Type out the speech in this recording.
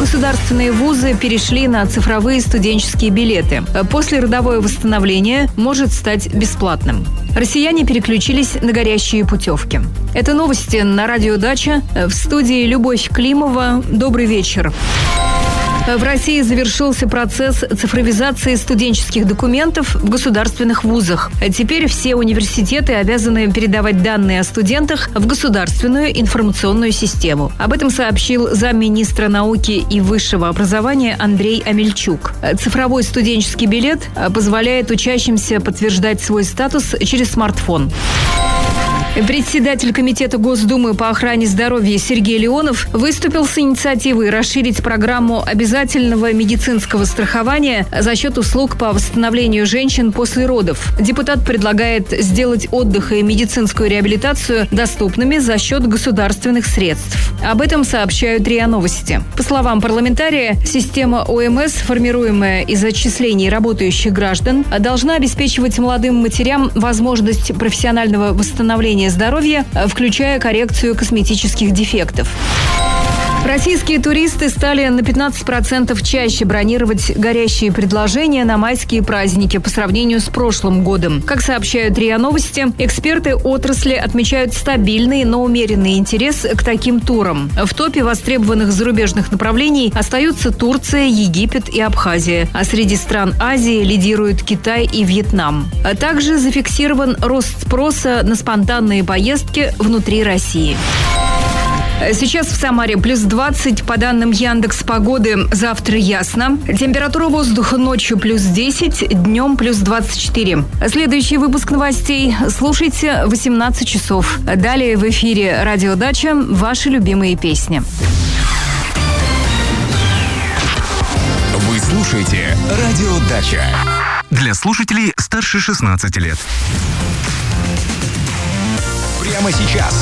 государственные вузы перешли на цифровые студенческие билеты. Послеродовое восстановление может стать бесплатным. Россияне переключились на горящие путевки. Это новости на радио «Дача». В студии Любовь Климова. Добрый вечер. В России завершился процесс цифровизации студенческих документов в государственных вузах. Теперь все университеты обязаны передавать данные о студентах в государственную информационную систему. Об этом сообщил замминистра науки и высшего образования Андрей Амельчук. Цифровой студенческий билет позволяет учащимся подтверждать свой статус через смартфон. Председатель Комитета Госдумы по охране здоровья Сергей Леонов выступил с инициативой расширить программу обязательного медицинского страхования за счет услуг по восстановлению женщин после родов. Депутат предлагает сделать отдых и медицинскую реабилитацию доступными за счет государственных средств. Об этом сообщают РИА Новости. По словам парламентария, система ОМС, формируемая из отчислений работающих граждан, должна обеспечивать молодым матерям возможность профессионального восстановления здоровья, включая коррекцию косметических дефектов. Российские туристы стали на 15% чаще бронировать горящие предложения на майские праздники по сравнению с прошлым годом. Как сообщают РИА Новости, эксперты отрасли отмечают стабильный, но умеренный интерес к таким турам. В топе востребованных зарубежных направлений остаются Турция, Египет и Абхазия. А среди стран Азии лидируют Китай и Вьетнам. А также зафиксирован рост спроса на спонтанные поездки внутри России. Сейчас в Самаре плюс 20, по данным Яндекс.Погоды, завтра ясно. Температура воздуха ночью плюс 10, днем плюс 24. Следующий выпуск новостей слушайте в 18 часов. Далее в эфире «Радио Дача» ваши любимые песни. Вы слушаете «Радио Дача». Для слушателей старше 16 лет. Прямо сейчас